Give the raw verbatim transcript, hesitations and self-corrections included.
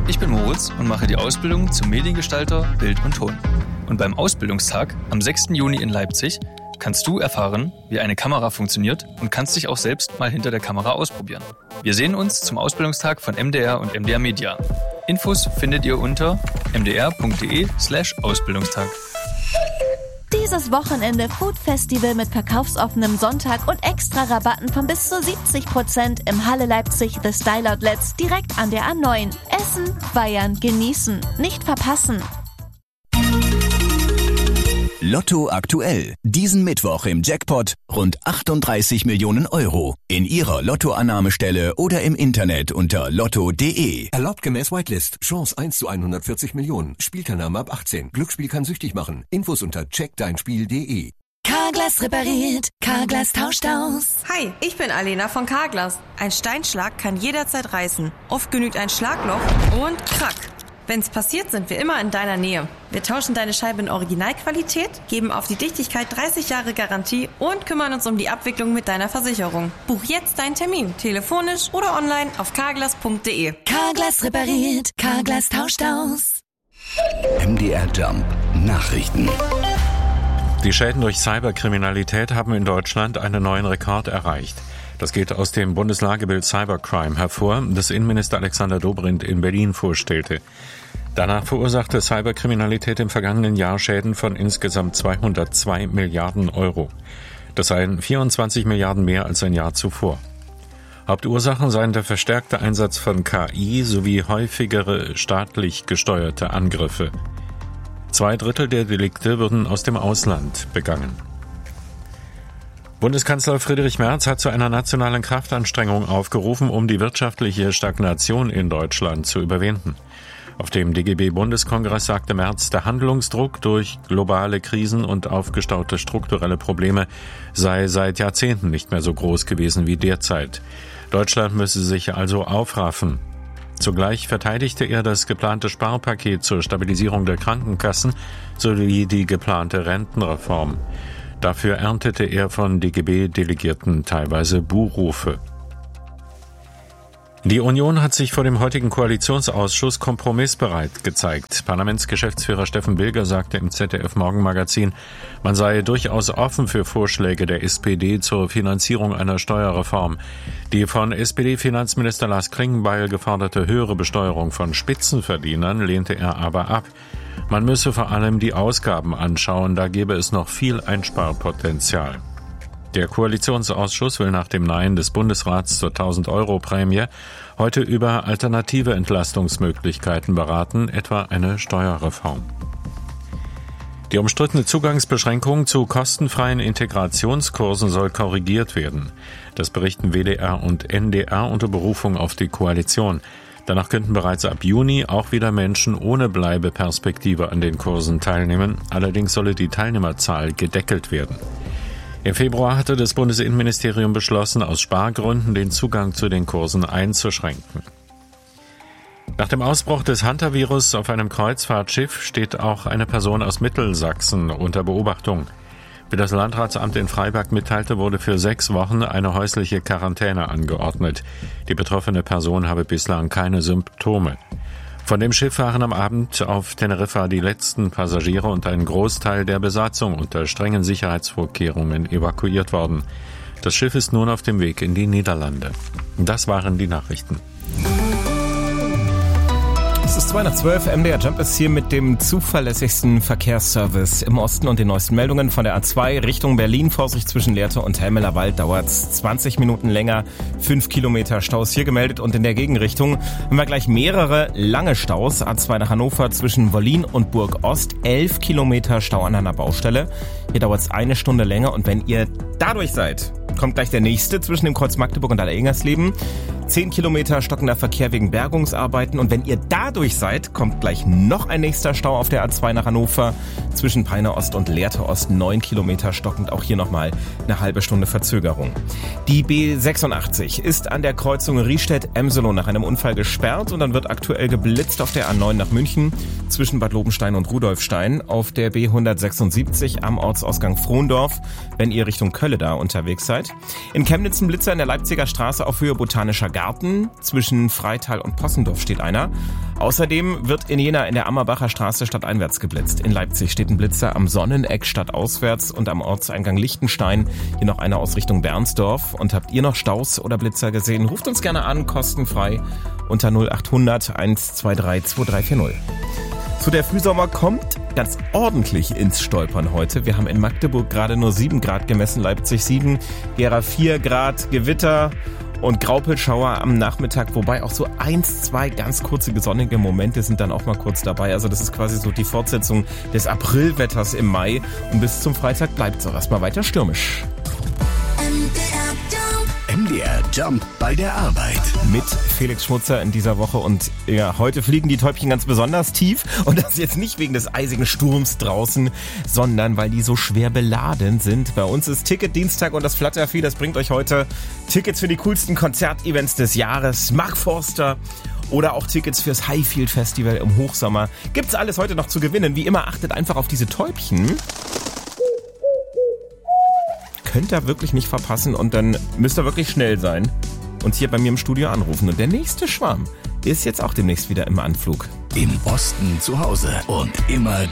Ich bin Moritz und mache die Ausbildung zum Mediengestalter Bild und Ton. Und beim Ausbildungstag am sechsten Juni in Leipzig kannst du erfahren, wie eine Kamera funktioniert und kannst dich auch selbst mal hinter der Kamera ausprobieren. Wir sehen uns zum Ausbildungstag von M D R und M D R Media. Infos findet ihr unter m d r punkt d e slash Ausbildungstag. Dieses Wochenende Food Festival mit verkaufsoffenem Sonntag und extra Rabatten von bis zu siebzig Prozent im Halle Leipzig The Style Outlets direkt an der A neun. Essen, feiern, genießen. Nicht verpassen. Lotto aktuell. Diesen Mittwoch im Jackpot rund achtunddreißig Millionen Euro. In Ihrer Lottoannahmestelle oder im Internet unter lotto punkt de. Erlaubt gemäß Whitelist. Chance eins zu hundertvierzig Millionen. Spielteilnahme ab achtzehn. Glücksspiel kann süchtig machen. Infos unter check dein spiel punkt de. Carglass repariert. Carglass tauscht aus. Hi, ich bin Alena von Carglass. Ein Steinschlag kann jederzeit reißen. Oft genügt ein Schlagloch und krack. Wenn's passiert, sind wir immer in deiner Nähe. Wir tauschen deine Scheibe in Originalqualität, geben auf die Dichtigkeit dreißig Jahre Garantie und kümmern uns um die Abwicklung mit deiner Versicherung. Buch jetzt deinen Termin, telefonisch oder online auf carglass punkt de. Carglass repariert. Carglass tauscht aus. M D R Jump Nachrichten. Die Schäden durch Cyberkriminalität haben in Deutschland einen neuen Rekord erreicht. Das geht aus dem Bundeslagebild Cybercrime hervor, das Innenminister Alexander Dobrindt in Berlin vorstellte. Danach verursachte Cyberkriminalität im vergangenen Jahr Schäden von insgesamt zweihundertzwei Milliarden Euro. Das seien vierundzwanzig Milliarden mehr als ein Jahr zuvor. Hauptursachen seien der verstärkte Einsatz von K I sowie häufigere staatlich gesteuerte Angriffe. Zwei Drittel der Delikte würden aus dem Ausland begangen. Bundeskanzler Friedrich Merz hat zu einer nationalen Kraftanstrengung aufgerufen, um die wirtschaftliche Stagnation in Deutschland zu überwinden. Auf dem D G B-Bundeskongress sagte Merz, der Handlungsdruck durch globale Krisen und aufgestaute strukturelle Probleme sei seit Jahrzehnten nicht mehr so groß gewesen wie derzeit. Deutschland müsse sich also aufraffen. Zugleich verteidigte er das geplante Sparpaket zur Stabilisierung der Krankenkassen sowie die geplante Rentenreform. Dafür erntete er von D G B-Delegierten teilweise Buhrufe. Die Union hat sich vor dem heutigen Koalitionsausschuss kompromissbereit gezeigt. Parlamentsgeschäftsführer Steffen Bilger sagte im Z D F-Morgenmagazin, man sei durchaus offen für Vorschläge der S P D zur Finanzierung einer Steuerreform. Die von S P D-Finanzminister Lars Klingbeil geforderte höhere Besteuerung von Spitzenverdienern lehnte er aber ab. Man müsse vor allem die Ausgaben anschauen, da gäbe es noch viel Einsparpotenzial. Der Koalitionsausschuss will nach dem Nein des Bundesrats zur tausend-Euro-Prämie heute über alternative Entlastungsmöglichkeiten beraten, etwa eine Steuerreform. Die umstrittene Zugangsbeschränkung zu kostenfreien Integrationskursen soll korrigiert werden. Das berichten W D R und N D R unter Berufung auf die Koalition. Danach könnten bereits ab Juni auch wieder Menschen ohne Bleibeperspektive an den Kursen teilnehmen. Allerdings solle die Teilnehmerzahl gedeckelt werden. Im Februar hatte das Bundesinnenministerium beschlossen, aus Spargründen den Zugang zu den Kursen einzuschränken. Nach dem Ausbruch des Hantavirus auf einem Kreuzfahrtschiff steht auch eine Person aus Mittelsachsen unter Beobachtung. Wie das Landratsamt in Freiberg mitteilte, wurde für sechs Wochen eine häusliche Quarantäne angeordnet. Die betroffene Person habe bislang keine Symptome. Von dem Schiff waren am Abend auf Teneriffa die letzten Passagiere und ein Großteil der Besatzung unter strengen Sicherheitsvorkehrungen evakuiert worden. Das Schiff ist nun auf dem Weg in die Niederlande. Das waren die Nachrichten. Es ist zwei nach zwölf, M D R Jump ist hier mit dem zuverlässigsten Verkehrsservice im Osten und den neuesten Meldungen von der A zwei Richtung Berlin. Vorsicht zwischen Lehrte und Helmeler Wald dauert zwanzig Minuten länger. Fünf Kilometer Staus hier gemeldet und in der Gegenrichtung haben wir gleich mehrere lange Staus. A zwei nach Hannover zwischen Wollin und Burg Ost. Elf Kilometer Stau an einer Baustelle. Hier dauert es eine Stunde länger und wenn ihr dadurch seid, kommt gleich der nächste zwischen dem Kreuz Magdeburg und Allereingersleben. Zehn Kilometer stockender Verkehr wegen Bergungsarbeiten. Und wenn ihr dadurch seid, kommt gleich noch ein nächster Stau auf der A zwei nach Hannover. Zwischen Peine Ost und Lehrte Ost neun Kilometer stockend. Auch hier nochmal eine halbe Stunde Verzögerung. Die B sechsundachtzig ist an der Kreuzung Riestedt-Emselo nach einem Unfall gesperrt. Und dann wird aktuell geblitzt auf der A neun nach München zwischen Bad Lobenstein und Rudolfstein. Auf der B hundertsechsundsiebzig am Ortsausgang Frohndorf, wenn ihr Richtung Kölle da unterwegs seid. Zeit. In Chemnitz ein Blitzer in der Leipziger Straße auf Höhe Botanischer Garten. Zwischen Freital und Possendorf steht einer. Außerdem wird in Jena in der Ammerbacher Straße stadteinwärts geblitzt. In Leipzig steht ein Blitzer am Sonneneck stadtauswärts und am Ortseingang Lichtenstein. Hier noch einer aus Richtung Bernsdorf. Und habt ihr noch Staus oder Blitzer gesehen? Ruft uns gerne an, kostenfrei unter null acht hundert eins zwei drei zwei drei vier null. So, der Frühsommer kommt ganz ordentlich ins Stolpern heute. Wir haben in Magdeburg gerade nur sieben Grad gemessen, Leipzig sieben, Gera vier Grad, Gewitter und Graupelschauer am Nachmittag, wobei auch so eins, zwei ganz kurze sonnige Momente sind dann auch mal kurz dabei. Also das ist quasi so die Fortsetzung des Aprilwetters im Mai und bis zum Freitag bleibt es auch erstmal weiter stürmisch. M D R Jump bei der Arbeit. Mit Felix Schmutzer in dieser Woche und ja, heute fliegen die Täubchen ganz besonders tief und das jetzt nicht wegen des eisigen Sturms draußen, sondern weil die so schwer beladen sind. Bei uns ist Ticket-Dienstag und das Flutter-Vieh, das bringt euch heute Tickets für die coolsten Konzertevents des Jahres, Mark Forster oder auch Tickets fürs Highfield Festival im Hochsommer. Gibt's alles heute noch zu gewinnen. Wie immer, achtet einfach auf diese Täubchen. Könnt ihr wirklich nicht verpassen und dann müsst ihr wirklich schnell sein und hier bei mir im Studio anrufen. Und der nächste Schwarm ist jetzt auch demnächst wieder im Anflug. Im Osten zu Hause und immer